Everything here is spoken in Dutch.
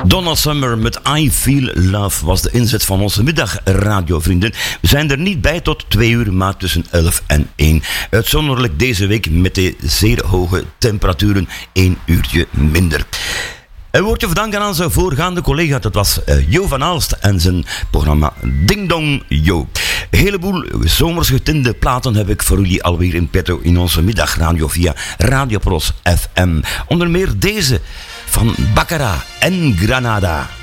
Donna Summer met I Feel Love was de inzet van onze middagradiovrienden. We zijn er niet bij tot 2 uur, maar tussen 11 en 1. Uitzonderlijk deze week met de zeer hoge temperaturen 1 uurtje minder. Een woordje verdanken aan zijn voorgaande collega, dat was Jo van Aalst en zijn programma Ding Dong Jo. Een heleboel zomers getinte platen heb ik voor jullie alweer in petto in onze middagradio via Radio Pros FM. Onder meer deze van Baccara en Granada.